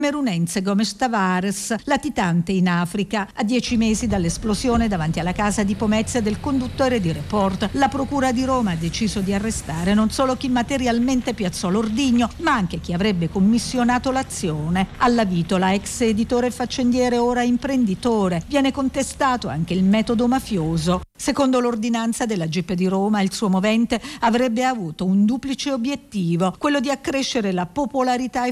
camerunense Gomes Tavares, latitante in Africa. A 10 mesi dall'esplosione davanti alla casa di Pomezia del conduttore di Report, la Procura di Roma ha deciso di arrestare non solo chi materialmente piazzò l'ordigno, ma anche chi avrebbe commissionato l'azione. Alla Vitola, ex editore e faccendiere, ora imprenditore, viene contestato anche il metodo mafioso. Secondo l'ordinanza della GIP di Roma, il suo movente avrebbe avuto un duplice obiettivo, quello di accrescere la popolarità e